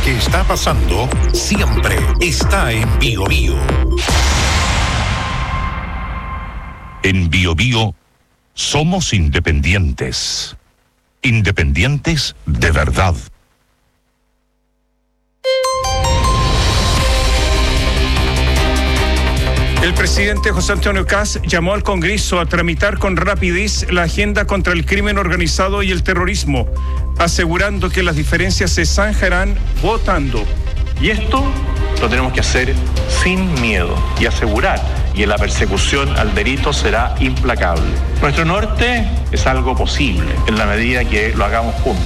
que está pasando siempre está en BioBio. En BioBio somos independientes. Independientes de verdad. El presidente José Antonio Kast llamó al Congreso a tramitar con rapidez la agenda contra el crimen organizado y el terrorismo, asegurando que las diferencias se zanjarán votando. Y esto lo tenemos que hacer sin miedo y asegurar que la persecución al delito será implacable. Nuestro norte es algo posible en la medida que lo hagamos juntos.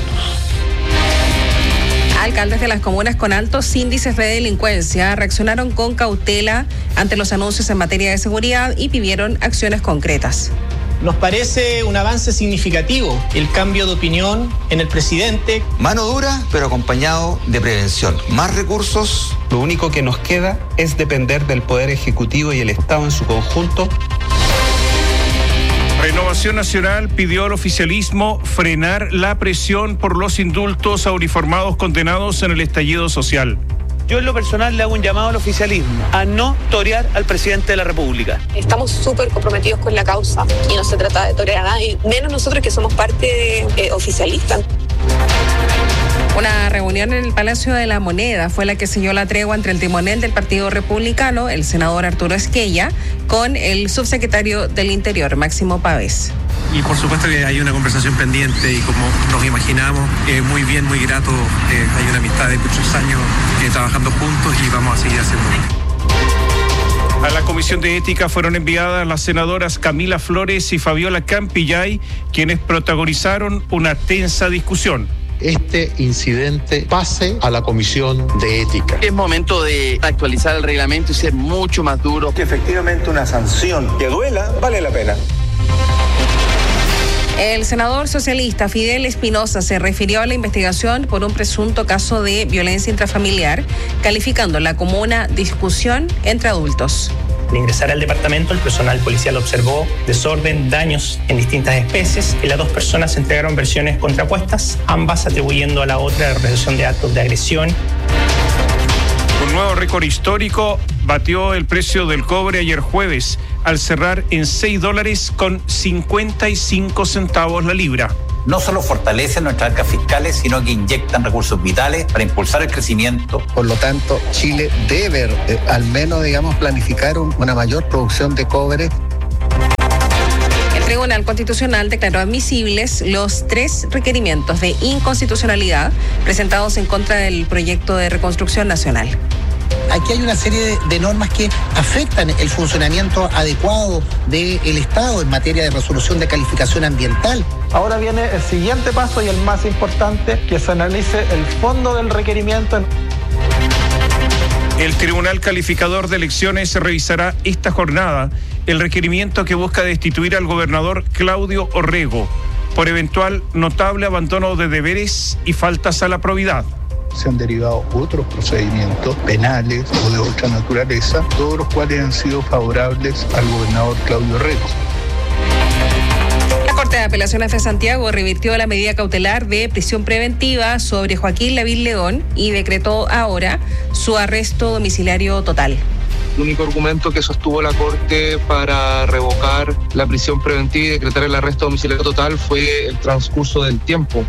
Alcaldes de las comunas con altos índices de delincuencia reaccionaron con cautela ante los anuncios en materia de seguridad y pidieron acciones concretas. Nos parece un avance significativo el cambio de opinión en el presidente. Mano dura, pero acompañado de prevención. Más recursos. Lo único que nos queda es depender del Poder Ejecutivo y el Estado en su conjunto. Renovación Nacional pidió al oficialismo frenar la presión por los indultos a uniformados condenados en el estallido social. Yo en lo personal le hago un llamado al oficialismo a no torear al presidente de la República. Estamos súper comprometidos con la causa y no se trata de torear a nadie, menos nosotros que somos parte oficialista. Una reunión en el Palacio de la Moneda fue la que selló la tregua entre el timonel del Partido Republicano, el senador Arturo Esquella, con el subsecretario del Interior, Máximo Pavés. Y por supuesto que hay una conversación pendiente y como nos imaginamos, muy bien, muy grato, hay una amistad de muchos años trabajando juntos y vamos a seguir haciendo. A la Comisión de Ética fueron enviadas las senadoras Camila Flores y Fabiola Campillay, quienes protagonizaron una tensa discusión. Este incidente pase a la Comisión de Ética. Es momento de actualizar el reglamento y ser mucho más duro. Que efectivamente una sanción que duela vale la pena. El senador socialista Fidel Espinosa se refirió a la investigación por un presunto caso de violencia intrafamiliar, calificándola como una discusión entre adultos. Al ingresar al departamento, el personal policial observó desorden, daños en distintas especies y las dos personas entregaron versiones contrapuestas, ambas atribuyendo a la otra la realización de actos de agresión. Un nuevo récord histórico batió el precio del cobre ayer jueves, al cerrar en $6.55 la libra. No solo fortalecen nuestras arcas fiscales, sino que inyectan recursos vitales para impulsar el crecimiento. Por lo tanto, Chile debe al menos, planificar una mayor producción de cobre. El Tribunal Constitucional declaró admisibles los 3 requerimientos de inconstitucionalidad presentados en contra del proyecto de reconstrucción nacional. Aquí hay una serie de normas que afectan el funcionamiento adecuado del Estado en materia de resolución de calificación ambiental. Ahora viene el siguiente paso y el más importante, que se analice el fondo del requerimiento. El Tribunal Calificador de Elecciones revisará esta jornada el requerimiento que busca destituir al gobernador Claudio Orrego por eventual notable abandono de deberes y faltas a la probidad. Se han derivado otros procedimientos penales o de otra naturaleza, todos los cuales han sido favorables al gobernador Claudio Orrego. La Corte de Apelaciones de Santiago revirtió la medida cautelar de prisión preventiva sobre Joaquín Lavín León y decretó ahora su arresto domiciliario total. El único argumento que sostuvo la Corte para revocar la prisión preventiva y decretar el arresto domiciliario total fue el transcurso del tiempo.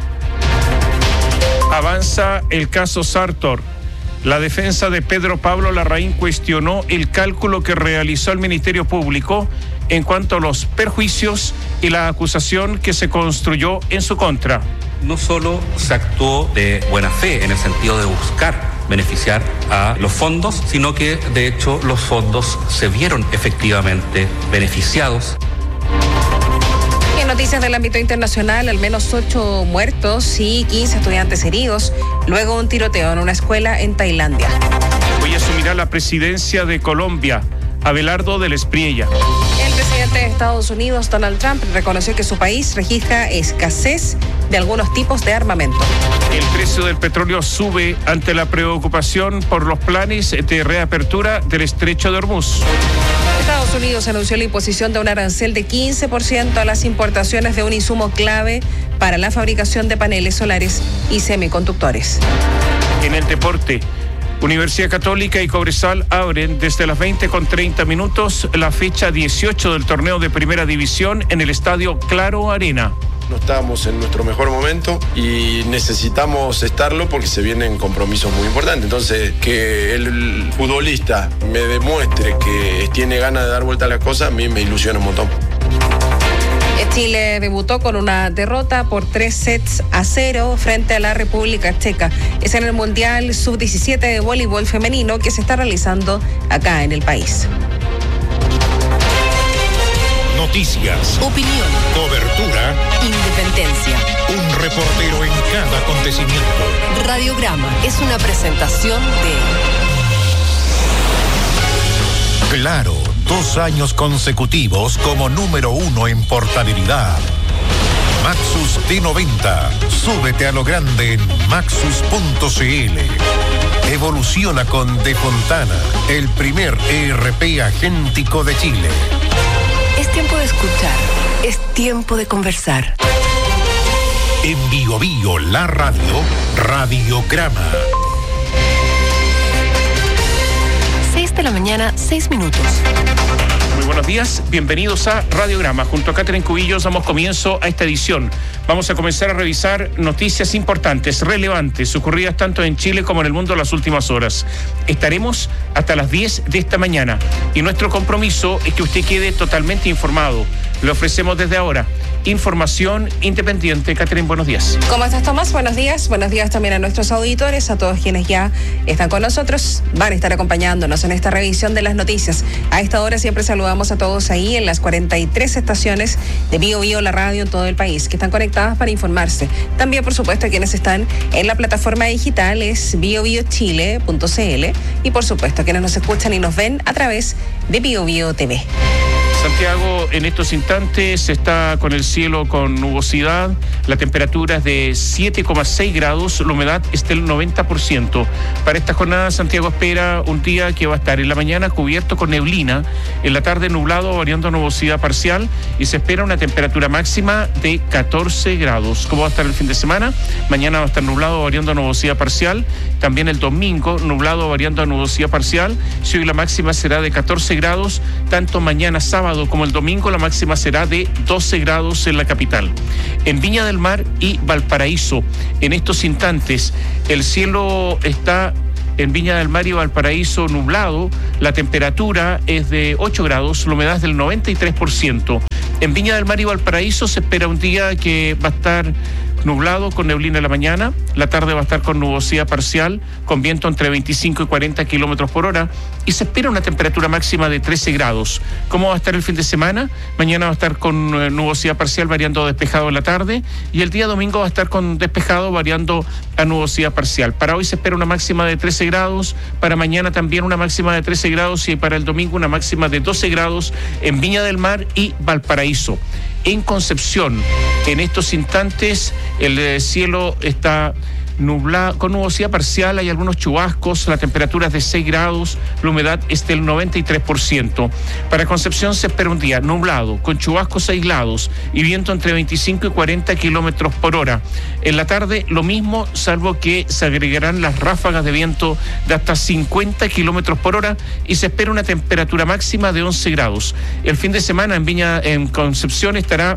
Avanza el caso Sartor. La defensa de Pedro Pablo Larraín cuestionó el cálculo que realizó el Ministerio Público en cuanto a los perjuicios y la acusación que se construyó en su contra. No solo se actuó de buena fe en el sentido de buscar beneficiar a los fondos, sino que de hecho los fondos se vieron efectivamente beneficiados. En noticias del ámbito internacional, al menos 8 muertos y 15 estudiantes heridos, luego un tiroteo en una escuela en Tailandia. Hoy asumirá la presidencia de Colombia Abelardo del Espriella. El presidente de Estados Unidos, Donald Trump, reconoció que su país registra escasez de algunos tipos de armamento. El precio del petróleo sube ante la preocupación por los planes de reapertura del estrecho de Hormuz. Estados Unidos anunció la imposición de un arancel de 15% a las importaciones de un insumo clave para la fabricación de paneles solares y semiconductores. En el deporte, Universidad Católica y Cobresal abren desde las 20:30 la fecha 18 del torneo de Primera División en el Estadio Claro Arena. No estábamos en nuestro mejor momento y necesitamos estarlo porque se vienen compromisos muy importantes. Entonces, que el futbolista me demuestre que tiene ganas de dar vuelta a las cosas, a mí me ilusiona un montón. Chile debutó con una derrota por 3-0 frente a la República Checa. Es en el Mundial Sub-17 de voleibol femenino que se está realizando acá en el país. Noticias, opinión, cobertura, independencia. Un reportero en cada acontecimiento. Radiograma es una presentación de Claro, 2 años consecutivos como número 1 en portabilidad. Maxus T90. Súbete a lo grande en maxus.cl. Evoluciona con De Fontana, el primer ERP agéntico de Chile. Es tiempo de escuchar, es tiempo de conversar. En Bio Bio, la radio, Radiograma. 6 de la mañana, 6 minutos. Muy buenos días, bienvenidos a Radiograma. Junto a Catherine Cubillos damos comienzo a esta edición. Vamos a comenzar a revisar noticias importantes, relevantes, ocurridas tanto en Chile como en el mundo en las últimas horas. Estaremos hasta las 10 de esta mañana y nuestro compromiso es que usted quede totalmente informado. Le ofrecemos desde ahora información independiente. Catherine, buenos días. ¿Cómo estás, Tomás? Buenos días. Buenos días también a nuestros auditores, a todos quienes ya están con nosotros, van a estar acompañándonos en esta revisión de las noticias. A esta hora siempre saludamos a todos ahí en las 43 estaciones de Bio Bio, la radio en todo el país, que están conectadas para informarse. También, por supuesto, a quienes están en la plataforma digital es biobiochile.cl y, por supuesto, a quienes nos escuchan y nos ven a través de Bio Bio TV. Santiago en estos instantes está con el cielo con nubosidad, la temperatura es de 7,6 grados, la humedad es del 90%. Para esta jornada Santiago espera un día que va a estar en la mañana cubierto con neblina, en la tarde nublado variando a nubosidad parcial y se espera una temperatura máxima de 14 grados. ¿Cómo va a estar el fin de semana? Mañana va a estar nublado variando a nubosidad parcial, también el domingo nublado variando a nubosidad parcial, si hoy la máxima será de 14 grados, tanto mañana sábado como el domingo la máxima será de 12 grados en la capital. En Viña del Mar y Valparaíso, en estos instantes, el cielo está en Viña del Mar y Valparaíso nublado, la temperatura es de 8 grados, la humedad es del 93%. En Viña del Mar y Valparaíso se espera un día que va a estar nublado con neblina en la mañana, la tarde va a estar con nubosidad parcial, con viento entre 25 y 40 kilómetros por hora y se espera una temperatura máxima de 13 grados. ¿Cómo va a estar el fin de semana? Mañana va a estar con nubosidad parcial variando a despejado en la tarde y el día domingo va a estar con despejado variando a nubosidad parcial. Para hoy se espera una máxima de 13 grados, para mañana también una máxima de 13 grados y para el domingo una máxima de 12 grados en Viña del Mar y Valparaíso. En Concepción, en estos instantes, el cielo está nublado, con nubosidad parcial, hay algunos chubascos, la temperatura es de 6 grados, la humedad es del 93%. Para Concepción se espera un día nublado, con chubascos aislados y viento entre 25 y 40 kilómetros por hora. En la tarde lo mismo, salvo que se agregarán las ráfagas de viento de hasta 50 kilómetros por hora y se espera una temperatura máxima de 11 grados. El fin de semana en Concepción estará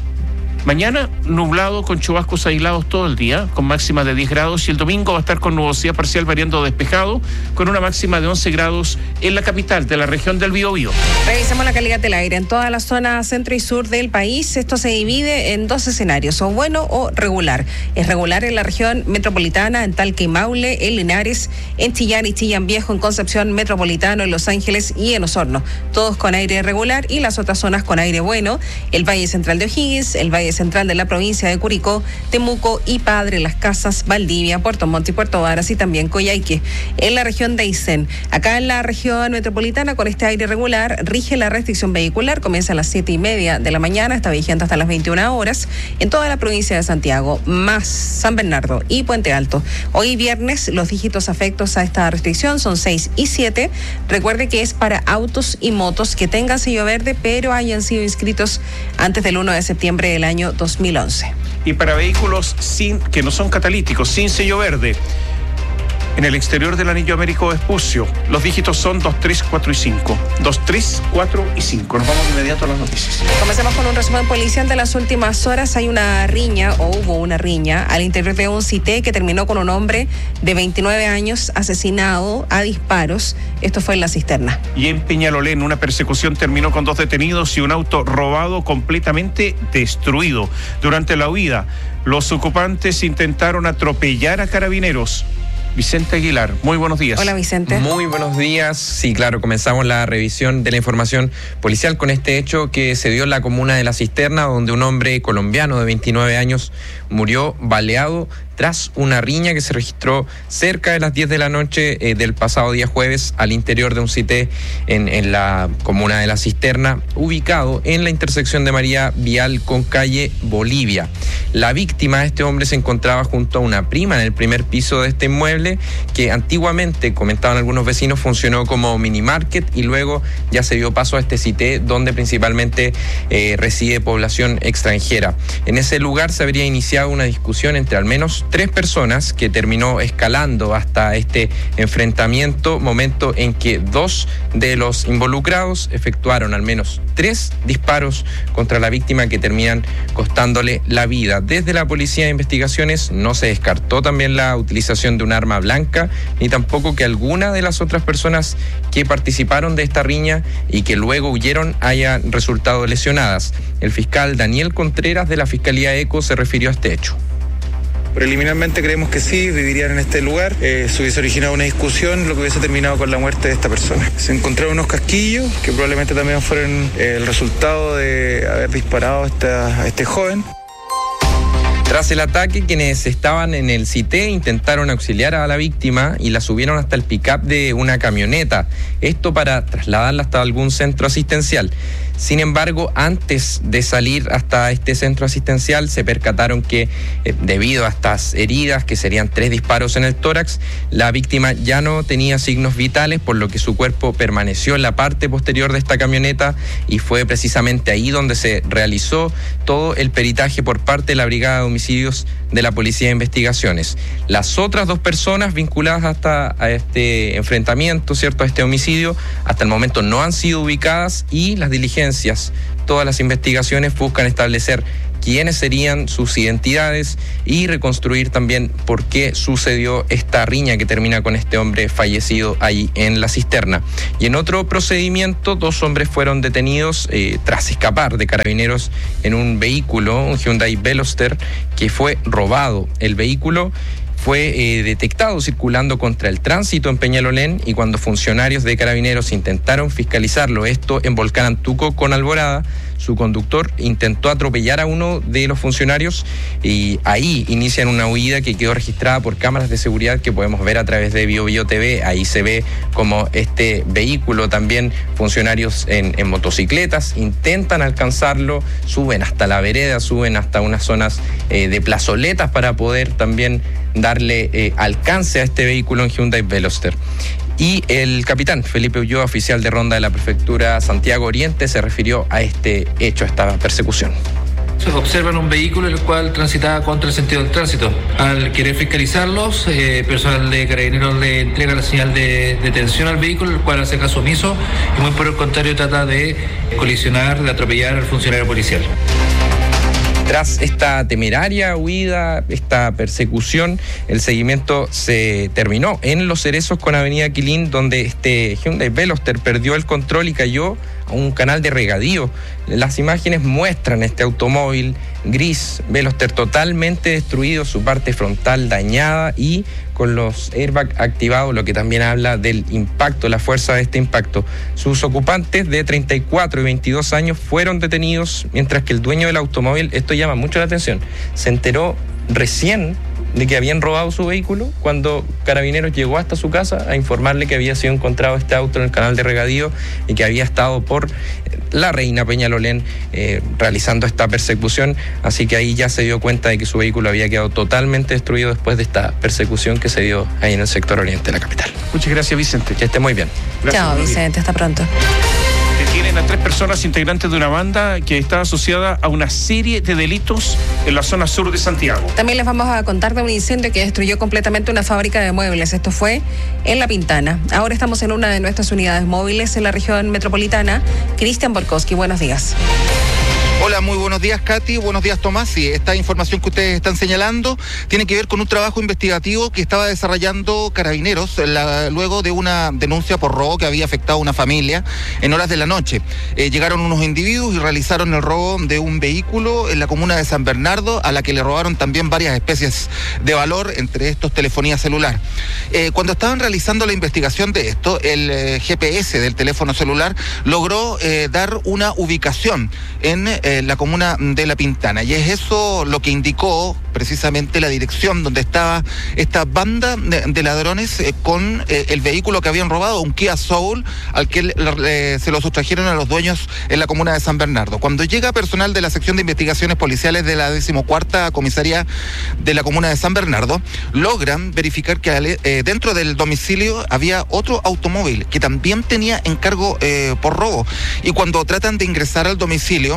mañana nublado con chubascos aislados todo el día, con máxima de 10 grados y el domingo va a estar con nubosidad parcial variando despejado, con una máxima de 11 grados en la capital de la región del Biobío. Revisamos la calidad del aire en toda la zona centro y sur del país. Esto se divide en 2 escenarios, o bueno o regular. Es regular en la región metropolitana, en Talca y Maule, en Linares, en Chillán y Chillán Viejo, en Concepción Metropolitano, en Los Ángeles y en Osorno. Todos con aire regular y las otras zonas con aire bueno. El Valle Central de O'Higgins, el Valle Central de la provincia de Curicó, Temuco y Padre Las Casas, Valdivia, Puerto Montt y Puerto Varas y también Coyhaique. En la región de Aysén, acá en la región metropolitana con este aire regular, rige la restricción vehicular, comienza a las 7:30 de la mañana, está vigente hasta las 21 horas en toda la provincia de Santiago, más San Bernardo y Puente Alto. Hoy viernes los dígitos afectos a esta restricción son 6 y 7. Recuerde que es para autos y motos que tengan sello verde pero hayan sido inscritos antes del 1 de septiembre del año 2011. Y para vehículos que no son catalíticos, sin sello verde, en el exterior del anillo Américo Vespucio. Los dígitos son 2, 3, 4 y 5. 2, 3, 4 y 5. Nos vamos de inmediato a las noticias. Comencemos con un resumen policial de las últimas horas. Hay una riña, o hubo una riña, al interior de un CITE que terminó con un hombre de 29 años asesinado a disparos. Esto fue en La Cisterna. Y en Peñalolén, una persecución terminó con 2 detenidos y un auto robado completamente destruido. Durante la huida, los ocupantes intentaron atropellar a carabineros. Vicente Aguilar, muy buenos días. Hola, Vicente. Muy buenos días. Sí, claro, comenzamos la revisión de la información policial con este hecho que se dio en la comuna de La Cisterna, donde un hombre colombiano de 29 años murió baleado tras una riña que se registró cerca de las 10 de la noche del pasado día jueves al interior de un CITE en la comuna de La Cisterna, ubicado en la intersección de María Vial con calle Bolivia. La víctima, este hombre, se encontraba junto a una prima en el primer piso de este inmueble que antiguamente, comentaban algunos vecinos, funcionó como mini market y luego ya se dio paso a este CITE donde principalmente reside población extranjera. En ese lugar se habría iniciado una discusión entre al menos 3 personas que terminó escalando hasta este enfrentamiento, momento en que 2 de los involucrados efectuaron al menos 3 disparos contra la víctima que terminan costándole la vida. Desde la Policía de Investigaciones no se descartó también la utilización de un arma blanca, ni tampoco que alguna de las otras personas que participaron de esta riña y que luego huyeron hayan resultado lesionadas. El fiscal Daniel Contreras de la Fiscalía ECO se refirió a este hecho. Preliminarmente creemos que sí, vivirían en este lugar. Se hubiese originado una discusión, lo que hubiese terminado con la muerte de esta persona. Se encontraron unos casquillos que probablemente también fueron el resultado de haber disparado a este joven. Tras el ataque, quienes estaban en el CITE intentaron auxiliar a la víctima y la subieron hasta el pick-up de una camioneta. Esto para trasladarla hasta algún centro asistencial. Sin embargo, antes de salir hasta este centro asistencial, se percataron que debido a estas heridas, que serían 3 disparos en el tórax, la víctima ya no tenía signos vitales, por lo que su cuerpo permaneció en la parte posterior de esta camioneta y fue precisamente ahí donde se realizó todo el peritaje por parte de la Brigada de Homicidios de la Policía de Investigaciones. Las otras 2 personas vinculadas hasta a este enfrentamiento, ¿cierto?, a este homicidio, hasta el momento no han sido ubicadas y las diligencias, todas las investigaciones buscan establecer quiénes serían sus identidades y reconstruir también por qué sucedió esta riña que termina con este hombre fallecido ahí en La Cisterna. Y en otro procedimiento, 2 hombres fueron detenidos tras escapar de carabineros en un vehículo, un Hyundai Veloster, que fue robado. El vehículo fue detectado circulando contra el tránsito en Peñalolén y cuando funcionarios de carabineros intentaron fiscalizarlo, esto en Volcán Antuco con Alborada, su conductor intentó atropellar a uno de los funcionarios y ahí inician una huida que quedó registrada por cámaras de seguridad que podemos ver a través de Bio Bio TV. Ahí se ve como este vehículo, también funcionarios en motocicletas, intentan alcanzarlo, suben hasta la vereda, suben hasta unas zonas de plazoletas para poder también darle alcance a este vehículo en Hyundai Veloster. Y el capitán Felipe Ulloa, oficial de ronda de la prefectura Santiago Oriente, se refirió a este hecho, a esta persecución. Observan un vehículo el cual transitaba contra el sentido del tránsito. Al querer fiscalizarlos, personal de carabineros le entrega la señal de detención al vehículo, el cual hace caso omiso y muy por el contrario trata de colisionar, de atropellar al funcionario policial. Tras esta temeraria huida, esta persecución, el seguimiento se terminó en Los Cerezos con Avenida Quilín, donde este Hyundai Veloster perdió el control y cayó a un canal de regadío. Las imágenes muestran este automóvil gris Veloster totalmente destruido, su parte frontal dañada y con los airbags activados, lo que también habla del impacto, la fuerza de este impacto. Sus ocupantes de 34 y 22 años fueron detenidos, mientras que el dueño del automóvil, esto llama mucho la atención, se enteró recién de que habían robado su vehículo cuando Carabineros llegó hasta su casa a informarle que había sido encontrado este auto en el canal de regadío y que había estado por la Reina Peñalolén realizando esta persecución, así que ahí ya se dio cuenta de que su vehículo había quedado totalmente destruido después de esta persecución que se dio ahí en el sector oriente de la capital. Muchas gracias, Vicente. Que esté muy bien. Gracias. Chao, Vicente, hasta pronto. Detienen a 3 personas integrantes de una banda que está asociada a una serie de delitos en la zona sur de Santiago. También les vamos a contar de un incendio que destruyó completamente una fábrica de muebles. Esto fue en La Pintana. Ahora estamos en una de nuestras unidades móviles en la región metropolitana. Cristian Borkowski, buenos días. Hola, muy buenos días, Katy. Buenos días, Tomás. Sí, esta información que ustedes están señalando tiene que ver con un trabajo investigativo que estaba desarrollando Carabineros luego de una denuncia por robo que había afectado a una familia en horas de la noche. Llegaron unos individuos y realizaron el robo de un vehículo en la comuna de San Bernardo, a la que le robaron también varias especies de valor, entre estos telefonía celular. Cuando estaban realizando la investigación de esto, el GPS del teléfono celular logró dar una ubicación en la comuna de La Pintana, y es eso lo que indicó precisamente la dirección donde estaba esta banda de ladrones con el vehículo que habían robado, un Kia Soul, al que se lo sustrajeron a los dueños en la comuna de San Bernardo. Cuando llega personal de la sección de investigaciones policiales de la 14ª comisaría de la comuna de San Bernardo, logran verificar que dentro del domicilio había otro automóvil que también tenía encargo por robo, y cuando tratan de ingresar al domicilio,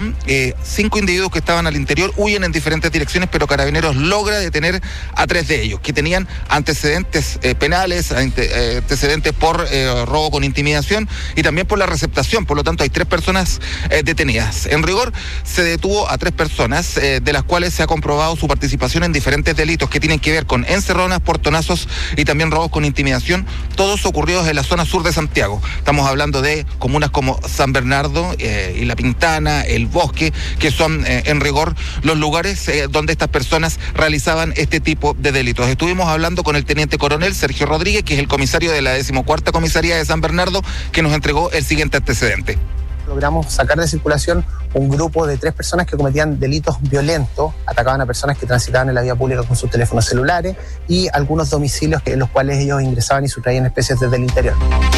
5 individuos que estaban al interior huyen en diferentes direcciones, pero Carabineros logra detener a 3 de ellos, que tenían antecedentes penales, antecedentes por robo con intimidación y también por la receptación. Por lo tanto, hay 3 personas detenidas. En rigor, se detuvo a 3 personas, de las cuales se ha comprobado su participación en diferentes delitos que tienen que ver con encerronas, portonazos y también robos con intimidación, todos ocurridos en la zona sur de Santiago. Estamos hablando de comunas como San Bernardo y La Pintana, El Bosque, que son en rigor los lugares donde estas personas realizaban este tipo de delitos. Estuvimos hablando con el teniente coronel Sergio Rodríguez, que es el comisario de la 14ª comisaría de San Bernardo, que nos entregó el siguiente antecedente. Logramos sacar de circulación un grupo de 3 personas que cometían delitos violentos, atacaban a personas que transitaban en la vía pública con sus teléfonos celulares, y algunos domicilios en los cuales ellos ingresaban y sustraían especies desde el interior.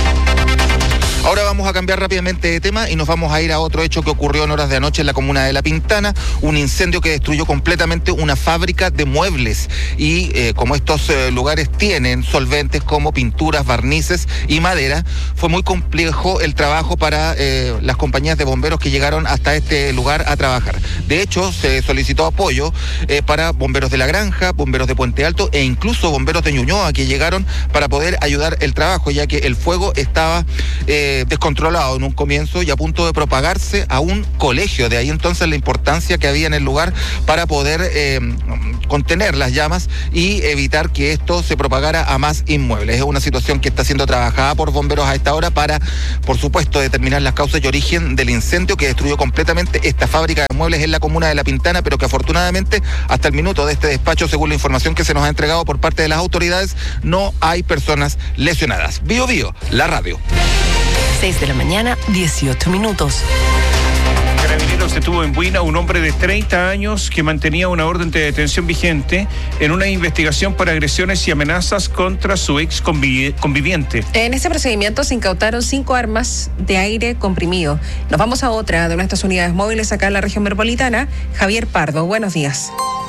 Ahora vamos a cambiar rápidamente de tema y nos vamos a ir a otro hecho que ocurrió en horas de anoche en la comuna de La Pintana, un incendio que destruyó completamente una fábrica de muebles, y como estos lugares tienen solventes como pinturas, barnices y madera, fue muy complejo el trabajo para las compañías de bomberos que llegaron hasta este lugar a trabajar. De hecho, se solicitó apoyo para bomberos de La Granja, bomberos de Puente Alto e incluso bomberos de Ñuñoa, que llegaron para poder ayudar el trabajo, ya que el fuego estaba descontrolado en un comienzo y a punto de propagarse a un colegio. De ahí entonces la importancia que había en el lugar para poder contener las llamas y evitar que esto se propagara a más inmuebles. Es una situación que está siendo trabajada por bomberos a esta hora para, por supuesto, determinar las causas y origen del incendio que destruyó completamente esta fábrica de muebles en la comuna de La Pintana, pero que afortunadamente hasta el minuto de este despacho, según la información que se nos ha entregado por parte de las autoridades, no hay personas lesionadas. Bio Bio, la radio. 6 de la mañana, 18 minutos. Carabineros detuvo en Buina a un hombre de 30 años que mantenía una orden de detención vigente en una investigación por agresiones y amenazas contra su ex conviviente. En este procedimiento se incautaron 5 armas de aire comprimido. Nos vamos a otra de nuestras unidades móviles acá en la región metropolitana. Javier Pardo, buenos días.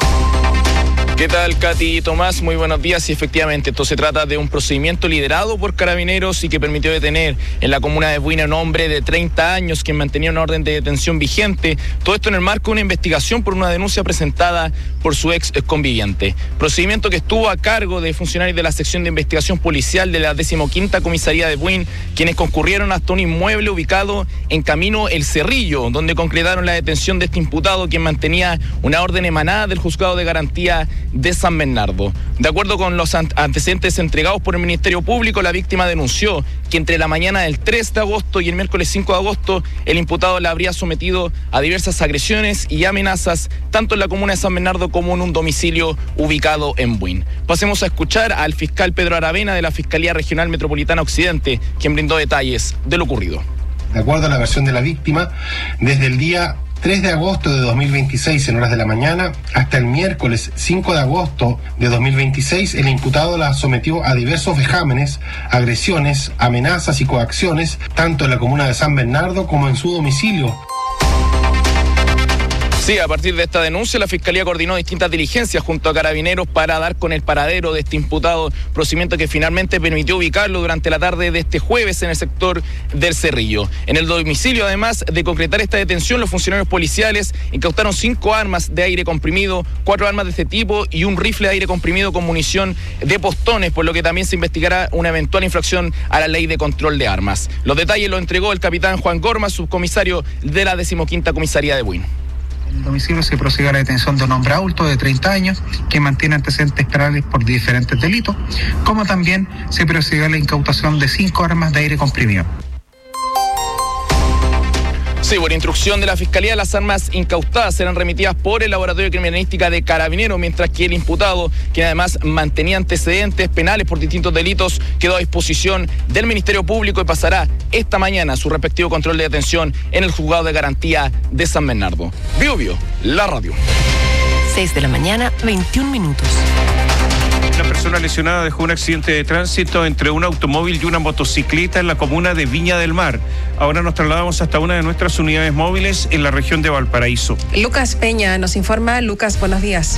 ¿Qué tal, Katy y Tomás? Muy buenos días. Y efectivamente, esto se trata de un procedimiento liderado por Carabineros y que permitió detener en la comuna de Buina a un hombre de 30 años que mantenía una orden de detención vigente. Todo esto en el marco de una investigación por una denuncia presentada por su ex conviviente. Procedimiento que estuvo a cargo de funcionarios de la sección de investigación policial de la 15ª comisaría de Buin, quienes concurrieron hasta un inmueble ubicado en Camino El Cerrillo, donde concretaron la detención de este imputado, quien mantenía una orden emanada del Juzgado de Garantía de San Bernardo. De acuerdo con los antecedentes entregados por el Ministerio Público, la víctima denunció que entre la mañana del 3 de agosto y el miércoles 5 de agosto, el imputado la habría sometido a diversas agresiones y amenazas, tanto en la comuna de San Bernardo como en un domicilio ubicado en Buin. Pasemos a escuchar al fiscal Pedro Aravena de la Fiscalía Regional Metropolitana Occidente, quien brindó detalles de lo ocurrido. De acuerdo a la versión de la víctima, desde el día 3 de agosto de 2026 en horas de la mañana hasta el miércoles 5 de agosto de 2026, el imputado la sometió a diversos vejámenes, agresiones, amenazas y coacciones, tanto en la comuna de San Bernardo como en su domicilio. Sí, a partir de esta denuncia, la Fiscalía coordinó distintas diligencias junto a Carabineros para dar con el paradero de este imputado, procedimiento que finalmente permitió ubicarlo durante la tarde de este jueves en el sector del Cerrillo. En el domicilio, además de concretar esta detención, los funcionarios policiales incautaron 5 armas de aire comprimido, 4 armas de este tipo y un rifle de aire comprimido con munición de postones, por lo que también se investigará una eventual infracción a la ley de control de armas. Los detalles los entregó el capitán Juan Gorma, subcomisario de la 15ª Comisaría de Buin. En el domicilio se procede a la detención de un hombre adulto de 30 años que mantiene antecedentes penales por diferentes delitos, como también se procede a la incautación de 5 armas de aire comprimido. Sí, por instrucción de la Fiscalía, las armas incautadas serán remitidas por el Laboratorio de Criminalística de Carabineros, mientras que el imputado, quien además mantenía antecedentes penales por distintos delitos, quedó a disposición del Ministerio Público y pasará esta mañana su respectivo control de detención en el Juzgado de Garantía de San Bernardo. Biobío, la radio. 6 de la mañana, 21 minutos. Una persona lesionada dejó un accidente de tránsito entre un automóvil y una motocicleta en la comuna de Viña del Mar. Ahora nos trasladamos hasta una de nuestras unidades móviles en la región de Valparaíso. Lucas Peña nos informa. Lucas, buenos días.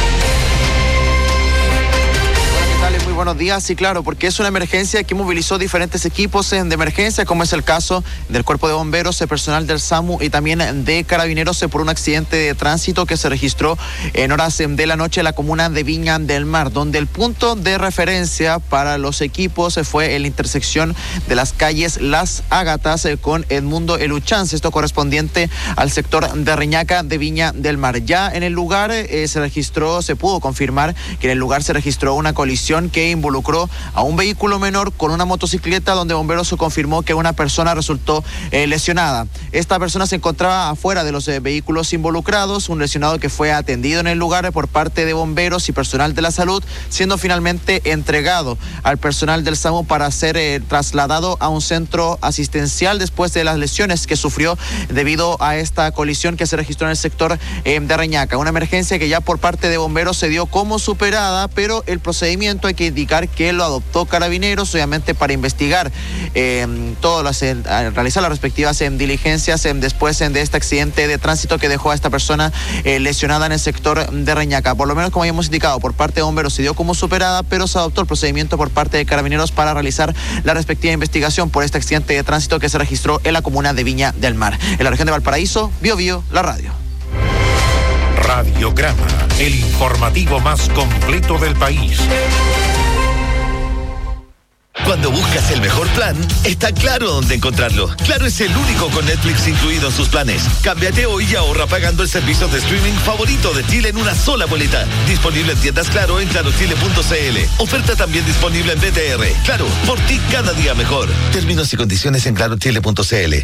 Muy buenos días, sí, claro, porque es una emergencia que movilizó diferentes equipos de emergencia, como es el caso del Cuerpo de Bomberos, el personal del SAMU y también de Carabineros por un accidente de tránsito que se registró en horas de la noche en la comuna de Viña del Mar, donde el punto de referencia para los equipos fue en la intersección de las calles Las Ágatas con Edmundo Eluchance, esto correspondiente al sector de Reñaca de Viña del Mar. Ya en el lugar se pudo confirmar que en el lugar se registró una colisión que involucró a un vehículo menor con una motocicleta, donde Bomberos confirmó que una persona resultó lesionada. Esta persona se encontraba afuera de los vehículos involucrados, un lesionado que fue atendido en el lugar por parte de Bomberos y personal de la salud, siendo finalmente entregado al personal del SAMU para ser trasladado a un centro asistencial después de las lesiones que sufrió debido a esta colisión que se registró en el sector de Reñaca. Una emergencia que ya por parte de Bomberos se dio como superada, pero el procedimiento hay que indicar que lo adoptó Carabineros, obviamente para investigar realizar las respectivas diligencias después de este accidente de tránsito que dejó a esta persona lesionada en el sector de Reñaca. Por lo menos, como habíamos indicado, por parte de Bomberos se dio como superada, pero se adoptó el procedimiento por parte de Carabineros para realizar la respectiva investigación por este accidente de tránsito que se registró en la comuna de Viña del Mar. En la región de Valparaíso, Biobío, la radio. Radiograma, el informativo más completo del país. Cuando buscas el mejor plan, está Claro dónde encontrarlo. Claro es el único con Netflix incluido en sus planes. Cámbiate hoy y ahorra pagando el servicio de streaming favorito de Chile en una sola boleta. Disponible en tiendas Claro en clarochile.cl. Oferta también disponible en BTR. Claro, por ti cada día mejor. Términos y condiciones en clarochile.cl.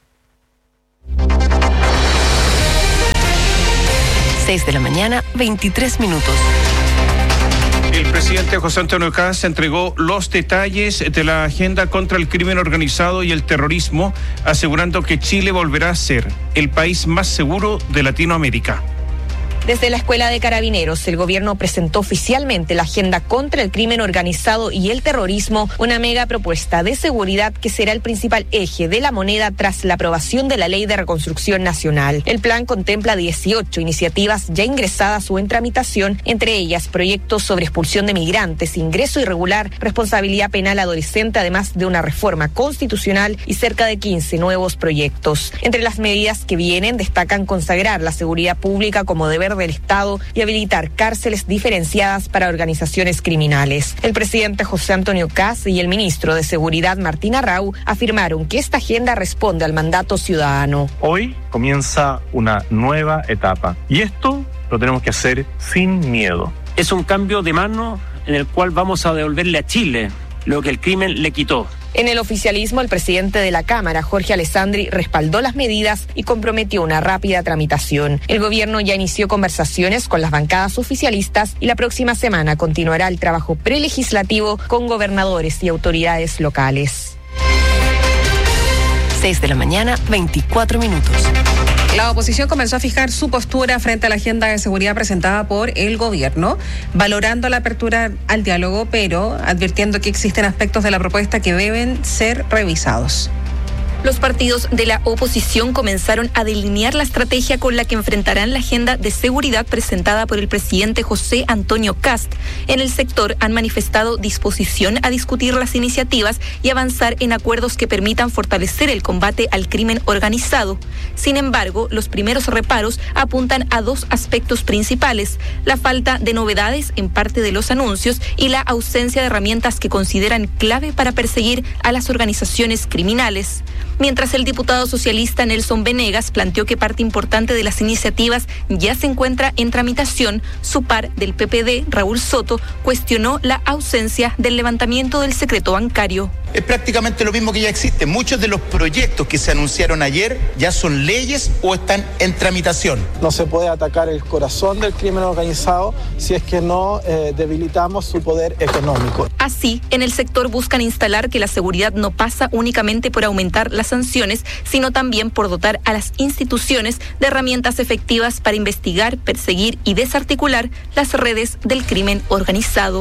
6 de la mañana, 23 minutos. El presidente José Antonio Kast entregó los detalles de la agenda contra el crimen organizado y el terrorismo, asegurando que Chile volverá a ser el país más seguro de Latinoamérica. Desde la Escuela de Carabineros, el gobierno presentó oficialmente la agenda contra el crimen organizado y el terrorismo, una mega propuesta de seguridad que será el principal eje de la moneda tras la aprobación de la Ley de Reconstrucción Nacional. El plan contempla 18 iniciativas ya ingresadas o en tramitación, entre ellas proyectos sobre expulsión de migrantes, ingreso irregular, responsabilidad penal adolescente, además de una reforma constitucional y cerca de 15 nuevos proyectos. Entre las medidas que vienen destacan consagrar la seguridad pública como deber del Estado y habilitar cárceles diferenciadas para organizaciones criminales. El presidente José Antonio Kast y el ministro de Seguridad Martín Arrau afirmaron que esta agenda responde al mandato ciudadano. Hoy comienza una nueva etapa y esto lo tenemos que hacer sin miedo. Es un cambio de mano en el cual vamos a devolverle a Chile lo que el crimen le quitó. En el oficialismo, el presidente de la Cámara, Jorge Alessandri, respaldó las medidas y comprometió una rápida tramitación. El gobierno ya inició conversaciones con las bancadas oficialistas y la próxima semana continuará el trabajo prelegislativo con gobernadores y autoridades locales. 6 de la mañana, 24 minutos. La oposición comenzó a fijar su postura frente a la agenda de seguridad presentada por el gobierno, valorando la apertura al diálogo, pero advirtiendo que existen aspectos de la propuesta que deben ser revisados. Los partidos de la oposición comenzaron a delinear la estrategia con la que enfrentarán la agenda de seguridad presentada por el presidente José Antonio Kast. En el sector han manifestado disposición a discutir las iniciativas y avanzar en acuerdos que permitan fortalecer el combate al crimen organizado. Sin embargo, los primeros reparos apuntan a dos aspectos principales: la falta de novedades en parte de los anuncios y la ausencia de herramientas que consideran clave para perseguir a las organizaciones criminales. Mientras el diputado socialista Nelson Venegas planteó que parte importante de las iniciativas ya se encuentra en tramitación, su par del PPD, Raúl Soto, cuestionó la ausencia del levantamiento del secreto bancario. Es prácticamente lo mismo que ya existe. Muchos de los proyectos que se anunciaron ayer ya son leyes o están en tramitación. No se puede atacar el corazón del crimen organizado si es que no debilitamos su poder económico. Así, en el sector buscan instalar que la seguridad no pasa únicamente por aumentar las sanciones, sino también por dotar a las instituciones de herramientas efectivas para investigar, perseguir y desarticular las redes del crimen organizado.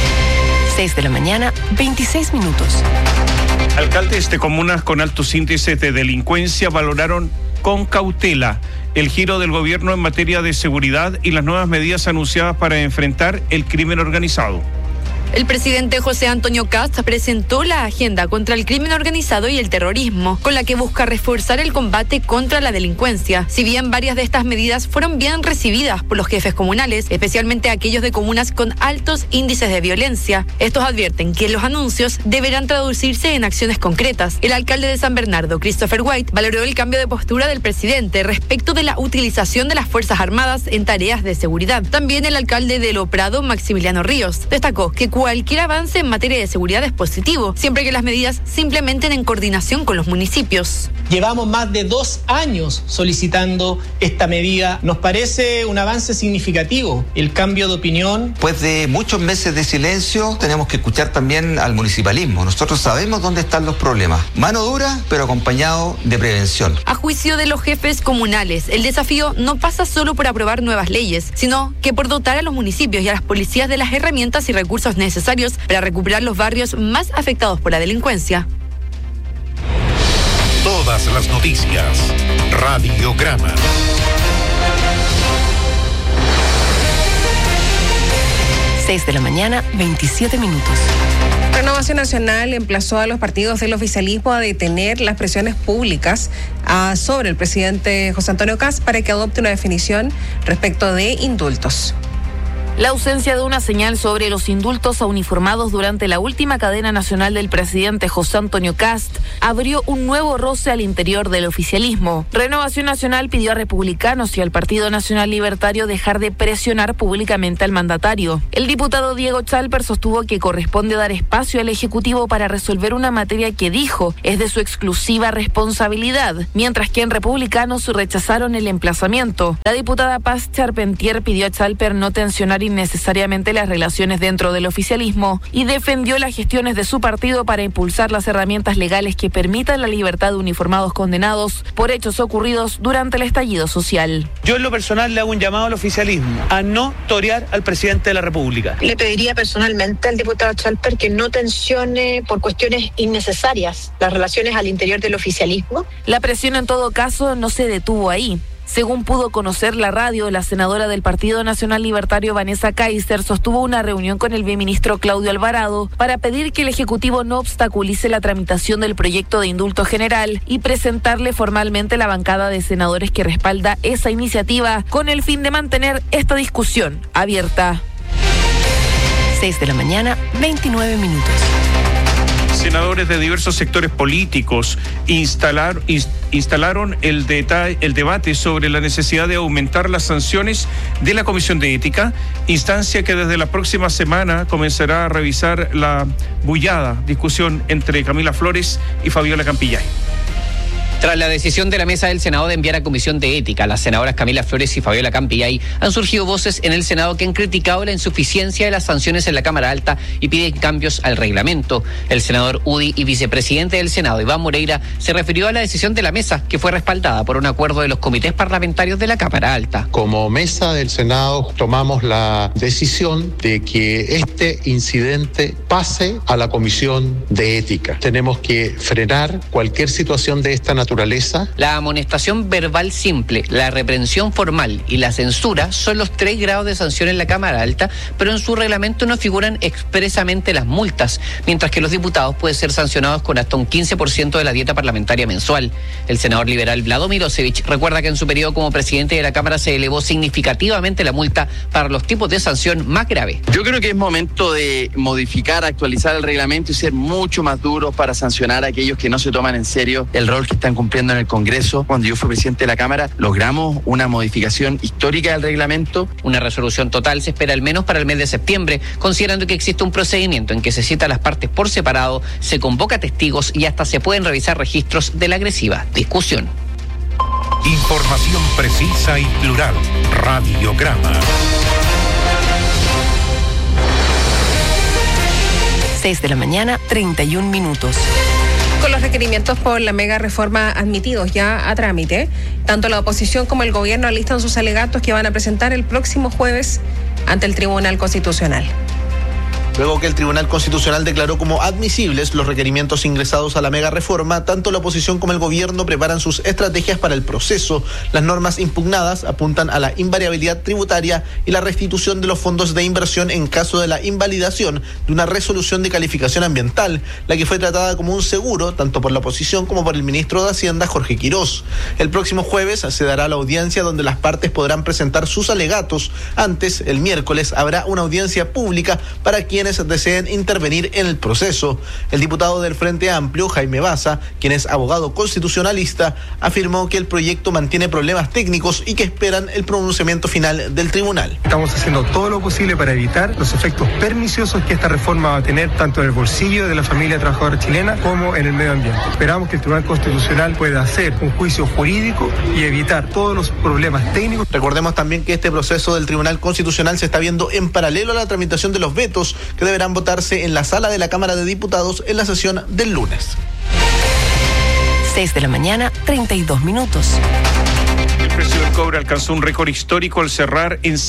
6 de la mañana, 26 minutos. Alcaldes de comunas con altos índices de delincuencia valoraron con cautela el giro del gobierno en materia de seguridad y las nuevas medidas anunciadas para enfrentar el crimen organizado. El presidente José Antonio Kast presentó la agenda contra el crimen organizado y el terrorismo, con la que busca reforzar el combate contra la delincuencia. Si bien varias de estas medidas fueron bien recibidas por los jefes comunales, especialmente aquellos de comunas con altos índices de violencia, estos advierten que los anuncios deberán traducirse en acciones concretas. El alcalde de San Bernardo, Christopher White, valoró el cambio de postura del presidente respecto de la utilización de las Fuerzas Armadas en tareas de seguridad. También el alcalde de Lo Prado, Maximiliano Ríos, destacó que cualquier avance en materia de seguridad es positivo, siempre que las medidas se implementen en coordinación con los municipios. Llevamos más de 2 años solicitando esta medida. Nos parece un avance significativo el cambio de opinión. Después de muchos meses de silencio, tenemos que escuchar también al municipalismo. Nosotros sabemos dónde están los problemas. Mano dura, pero acompañado de prevención. A juicio de los jefes comunales, el desafío no pasa solo por aprobar nuevas leyes, sino que por dotar a los municipios y a las policías de las herramientas y recursos necesarios para recuperar los barrios más afectados por la delincuencia. Todas las noticias. Radiograma. De la mañana, 27 minutos. Renovación Nacional emplazó a los partidos del oficialismo a detener las presiones públicas sobre el presidente José Antonio Kast para que adopte una definición respecto de indultos. La ausencia de una señal sobre los indultos a uniformados durante la última cadena nacional del presidente José Antonio Kast abrió un nuevo roce al interior del oficialismo. Renovación Nacional pidió a republicanos y al Partido Nacional Libertario dejar de presionar públicamente al mandatario. El diputado Diego Chalper sostuvo que corresponde dar espacio al Ejecutivo para resolver una materia que dijo es de su exclusiva responsabilidad, mientras que en republicanos rechazaron el emplazamiento. La diputada Paz Charpentier pidió a Chalper no tensionar innecesariamente las relaciones dentro del oficialismo y defendió las gestiones de su partido para impulsar las herramientas legales que permitan la libertad de uniformados condenados por hechos ocurridos durante el estallido social. Yo en lo personal le hago un llamado al oficialismo a no torear al presidente de la República. Le pediría personalmente al diputado Chalper que no tensione por cuestiones innecesarias las relaciones al interior del oficialismo. La presión en todo caso no se detuvo ahí. Según pudo conocer la radio, la senadora del Partido Nacional Libertario Vanessa Kaiser sostuvo una reunión con el viceministro Claudio Alvarado para pedir que el Ejecutivo no obstaculice la tramitación del proyecto de indulto general y presentarle formalmente la bancada de senadores que respalda esa iniciativa con el fin de mantener esta discusión abierta. 6 de la mañana, 29 minutos. Senadores de diversos sectores políticos instalaron el debate sobre la necesidad de aumentar las sanciones de la Comisión de Ética, instancia que desde la próxima semana comenzará a revisar la bullada discusión entre Camila Flores y Fabiola Campillay. Tras la decisión de la mesa del Senado de enviar a Comisión de Ética a las senadoras Camila Flores y Fabiola Campillay, han surgido voces en el Senado que han criticado la insuficiencia de las sanciones en la Cámara Alta y piden cambios al reglamento. El senador UDI y vicepresidente del Senado, Iván Moreira, se refirió a la decisión de la mesa, que fue respaldada por un acuerdo de los comités parlamentarios de la Cámara Alta. Como mesa del Senado tomamos la decisión de que este incidente pase a la Comisión de Ética. Tenemos que frenar cualquier situación de esta naturaleza. La amonestación verbal simple, la reprensión formal y la censura son los 3 grados de sanción en la Cámara Alta, pero en su reglamento no figuran expresamente las multas, mientras que los diputados pueden ser sancionados con hasta un 15% de la dieta parlamentaria mensual. El senador liberal Vlado Milosevich recuerda que en su periodo como presidente de la Cámara se elevó significativamente la multa para los tipos de sanción más graves. Yo creo que es momento de modificar, actualizar el reglamento y ser mucho más duros para sancionar a aquellos que no se toman en serio el rol que están cumpliendo en el Congreso. Cuando yo fui presidente de la Cámara, logramos una modificación histórica del reglamento. Una resolución total se espera al menos para el mes de septiembre, considerando que existe un procedimiento en que se cita a las partes por separado, se convoca testigos y hasta se pueden revisar registros de la agresiva discusión. Información precisa y plural. Radiograma. 6 de la mañana, 31 minutos. Con los requerimientos por la mega reforma admitidos ya a trámite, tanto la oposición como el gobierno alistan sus alegatos que van a presentar el próximo jueves ante el Tribunal Constitucional. Luego que el Tribunal Constitucional declaró como admisibles los requerimientos ingresados a la mega reforma, tanto la oposición como el gobierno preparan sus estrategias para el proceso. Las normas impugnadas apuntan a la invariabilidad tributaria y la restitución de los fondos de inversión en caso de la invalidación de una resolución de calificación ambiental, la que fue tratada como un seguro tanto por la oposición como por el ministro de Hacienda, Jorge Quirós. El próximo jueves se dará la audiencia donde las partes podrán presentar sus alegatos. Antes, el miércoles, habrá una audiencia pública para quienes deseen intervenir en el proceso. El diputado del Frente Amplio, Jaime Baza, quien es abogado constitucionalista, afirmó que el proyecto mantiene problemas técnicos y que esperan el pronunciamiento final del tribunal. Estamos haciendo todo lo posible para evitar los efectos perniciosos que esta reforma va a tener tanto en el bolsillo de la familia trabajadora chilena como en el medio ambiente. Esperamos que el Tribunal Constitucional pueda hacer un juicio jurídico y evitar todos los problemas técnicos. Recordemos también que este proceso del Tribunal Constitucional se está viendo en paralelo a la tramitación de los vetos que deberán votarse en la sala de la Cámara de Diputados en la sesión del lunes. 6 de la mañana, 32 minutos. El precio del cobre alcanzó un récord histórico al cerrar en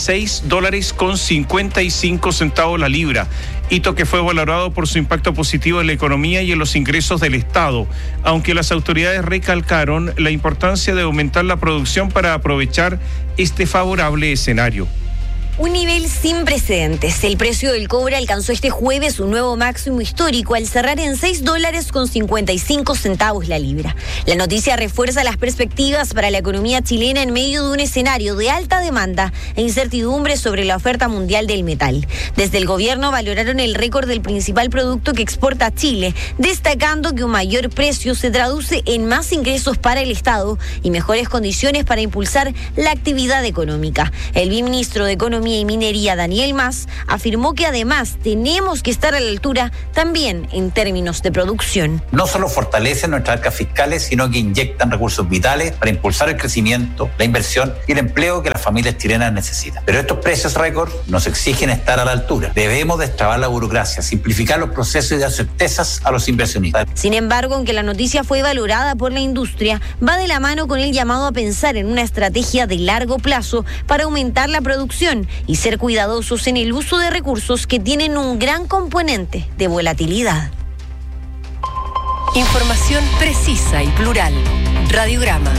$6.55 la libra, hito que fue valorado por su impacto positivo en la economía y en los ingresos del Estado, aunque las autoridades recalcaron la importancia de aumentar la producción para aprovechar este favorable escenario. Un nivel sin precedentes. El precio del cobre alcanzó este jueves un nuevo máximo histórico al cerrar en $6.55 la libra. La noticia refuerza las perspectivas para la economía chilena en medio de un escenario de alta demanda e incertidumbre sobre la oferta mundial del metal. Desde el gobierno valoraron el récord del principal producto que exporta Chile, destacando que un mayor precio se traduce en más ingresos para el Estado y mejores condiciones para impulsar la actividad económica. El viceministro de Economía y Minería, Daniel Mas, afirmó que además tenemos que estar a la altura también en términos de producción. No solo fortalecen nuestras arcas fiscales, sino que inyectan recursos vitales para impulsar el crecimiento, la inversión y el empleo que las familias chilenas necesitan. Pero estos precios récord nos exigen estar a la altura. Debemos destrabar la burocracia, simplificar los procesos y dar certezas a los inversionistas. Sin embargo, aunque la noticia fue valorada por la industria, va de la mano con el llamado a pensar en una estrategia de largo plazo para aumentar la producción y ser cuidadosos en el uso de recursos que tienen un gran componente de volatilidad. Información precisa y plural. Radiograma.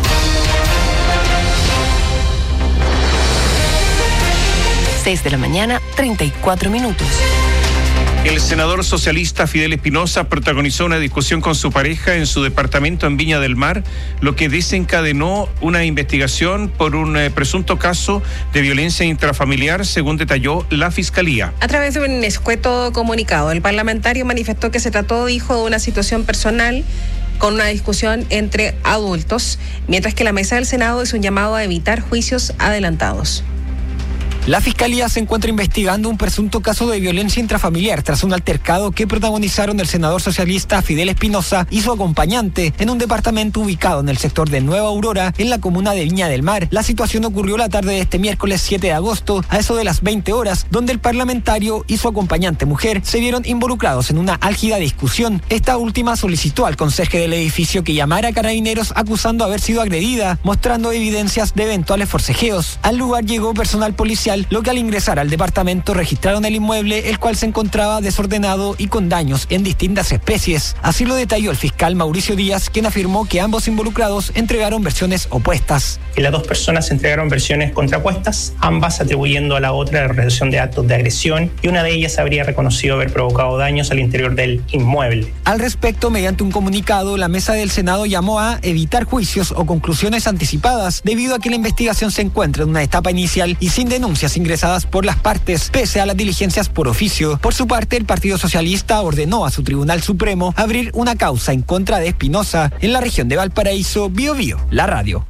6 de la mañana, 34 minutos. El senador socialista Fidel Espinosa protagonizó una discusión con su pareja en su departamento en Viña del Mar, lo que desencadenó una investigación por un presunto caso de violencia intrafamiliar, según detalló la Fiscalía. A través de un escueto comunicado, el parlamentario manifestó que se trató, dijo, de una situación personal con una discusión entre adultos, mientras que la mesa del Senado hizo un llamado a evitar juicios adelantados. La Fiscalía se encuentra investigando un presunto caso de violencia intrafamiliar tras un altercado que protagonizaron el senador socialista Fidel Espinosa y su acompañante en un departamento ubicado en el sector de Nueva Aurora, en la comuna de Viña del Mar. La situación ocurrió la tarde de este miércoles 7 de agosto, a eso de las 20 horas, donde el parlamentario y su acompañante mujer se vieron involucrados en una álgida discusión. Esta última solicitó al conserje del edificio que llamara a Carabineros acusando haber sido agredida, mostrando evidencias de eventuales forcejeos. Al lugar llegó personal policial, lo que al ingresar al departamento registraron el inmueble, el cual se encontraba desordenado y con daños en distintas especies. Así lo detalló el fiscal Mauricio Díaz, quien afirmó que ambos involucrados entregaron versiones opuestas. Las dos personas entregaron versiones contrapuestas, ambas atribuyendo a la otra la realización de actos de agresión, y una de ellas habría reconocido haber provocado daños al interior del inmueble. Al respecto, mediante un comunicado, la mesa del Senado llamó a evitar juicios o conclusiones anticipadas, debido a que la investigación se encuentra en una etapa inicial y sin denuncias ingresadas por las partes, pese a las diligencias por oficio. Por su parte, el Partido Socialista ordenó a su Tribunal Supremo abrir una causa en contra de Espinosa en la región de Valparaíso. Biobío, la radio.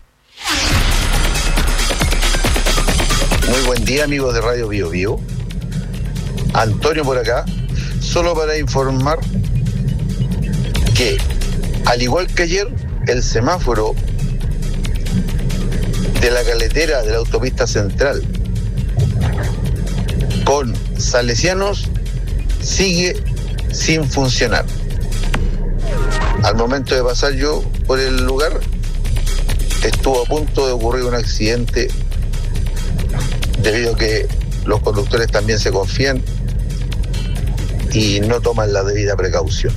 Muy buen día, amigos de Radio Biobío. Antonio por acá, solo para informar que, al igual que ayer, el semáforo de la carretera de la autopista central con Salesianos sigue sin funcionar. Al momento de pasar yo por el lugar, estuvo a punto de ocurrir un accidente debido a que los conductores también se confían y no toman la debida precaución.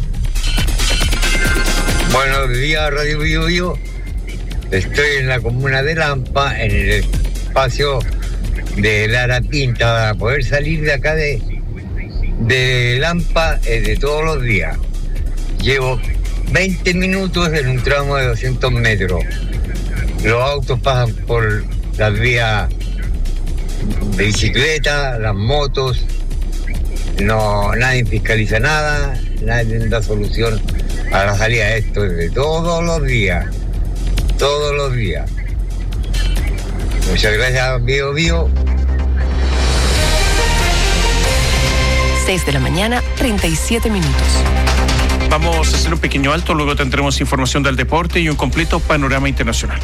Buenos días, Radio Biobío. Estoy en la comuna de Lampa, en el espacio de Lara Pinta, para poder salir de acá de Lampa de todos los días. Llevo 20 minutos en un tramo de 200 metros. Los autos pasan por las vías de bicicleta, las motos. No, nadie fiscaliza nada, nadie da solución a la salida de esto de todos los días. Todos los días. Muchas gracias, Biobío. 6 de la mañana, 37 minutos. Vamos a hacer un pequeño alto, luego tendremos información del deporte y un completo panorama internacional.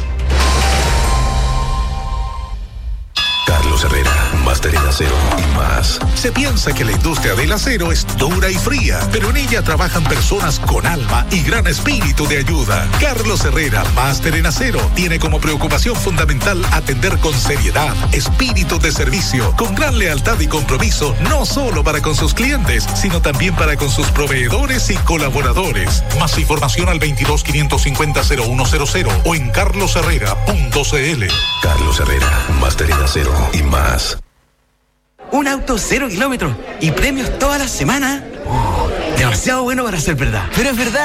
Carlos Herrera, Máster en Acero y más. Se piensa que la industria del acero es dura y fría, pero en ella trabajan personas con alma y gran espíritu de ayuda. Carlos Herrera, Máster en Acero, tiene como preocupación fundamental atender con seriedad, espíritu de servicio, con gran lealtad y compromiso, no solo para con sus clientes, sino también para con sus proveedores y colaboradores. Más información al 22-550-0100 o en carlosherrera.cl. Carlos Herrera, Máster en Acero y más. Un auto 0 kilómetros y premios toda la semana. Demasiado bueno para ser verdad. Pero es verdad.